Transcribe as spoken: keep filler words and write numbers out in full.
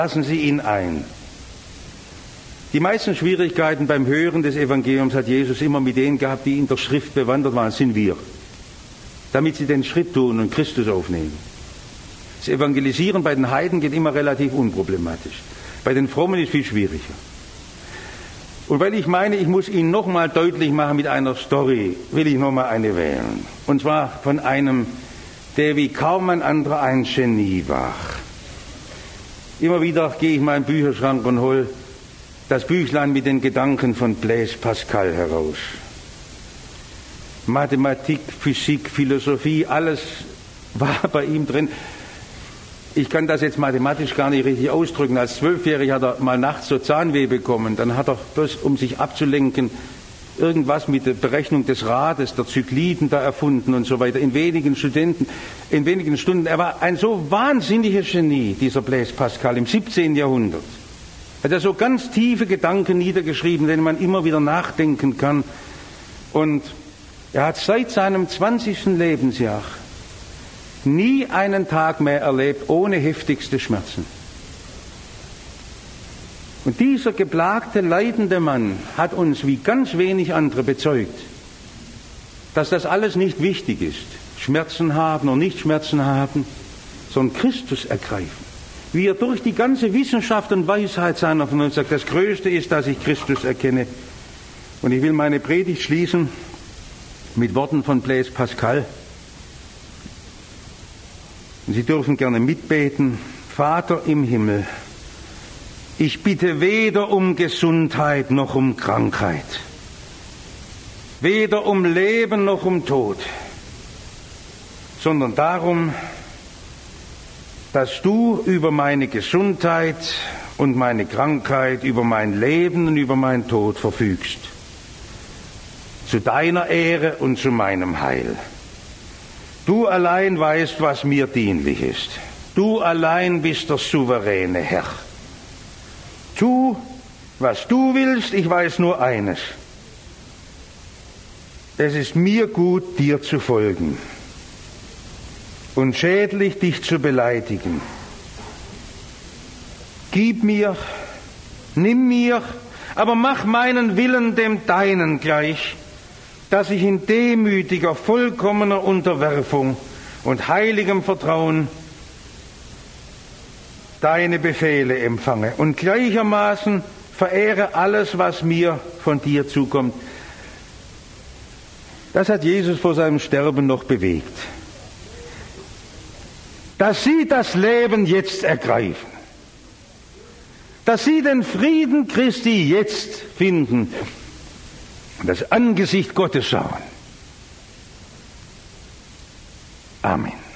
Lassen Sie ihn ein. Die meisten Schwierigkeiten beim Hören des Evangeliums hat Jesus immer mit denen gehabt, die in der Schrift bewandert waren, sind wir. Damit sie den Schritt tun und Christus aufnehmen. Das Evangelisieren bei den Heiden geht immer relativ unproblematisch. Bei den Frommen ist es viel schwieriger. Und weil ich meine, ich muss Ihnen nochmal deutlich machen mit einer Story, will ich nochmal eine wählen. Und zwar von einem, der wie kaum ein anderer ein Genie war. Immer wieder gehe ich mal in den Bücherschrank und hole das Büchlein mit den Gedanken von Blaise Pascal heraus. Mathematik, Physik, Philosophie, alles war bei ihm drin. Ich kann das jetzt mathematisch gar nicht richtig ausdrücken. Als Zwölfjähriger hat er mal nachts so Zahnweh bekommen. Dann hat er bloß, um sich abzulenken, irgendwas mit der Berechnung des Rades, der Zykliden da erfunden und so weiter. In wenigen Studenten, in wenigen Stunden. Er war ein so wahnsinniges Genie, dieser Blaise Pascal, im siebzehnten Jahrhundert. Er hat er so ganz tiefe Gedanken niedergeschrieben, denen man immer wieder nachdenken kann. Und er hat seit seinem zwanzigsten Lebensjahr nie einen Tag mehr erlebt ohne heftigste Schmerzen. Und dieser geplagte, leidende Mann hat uns wie ganz wenig andere bezeugt, dass das alles nicht wichtig ist. Schmerzen haben oder nicht Schmerzen haben, sondern Christus ergreifen. Wie er durch die ganze Wissenschaft und Weisheit seiner Vernunft sagt, das Größte ist, dass ich Christus erkenne. Und ich will meine Predigt schließen mit Worten von Blaise Pascal. Und Sie dürfen gerne mitbeten. Vater im Himmel, ich bitte weder um Gesundheit noch um Krankheit, weder um Leben noch um Tod, sondern darum, dass du über meine Gesundheit und meine Krankheit, über mein Leben und über meinen Tod verfügst. Zu deiner Ehre und zu meinem Heil. Du allein weißt, was mir dienlich ist. Du allein bist der souveräne Herr. Tu, was du willst, ich weiß nur eines. Es ist mir gut, dir zu folgen und schädlich, dich zu beleidigen. Gib mir, nimm mir, aber mach meinen Willen dem deinen gleich, dass ich in demütiger, vollkommener Unterwerfung und heiligem Vertrauen deine Befehle empfange und gleichermaßen verehre alles, was mir von dir zukommt. Das hat Jesus vor seinem Sterben noch bewegt. Dass sie das Leben jetzt ergreifen. Dass sie den Frieden Christi jetzt finden. Und das Angesicht Gottes schauen. Amen.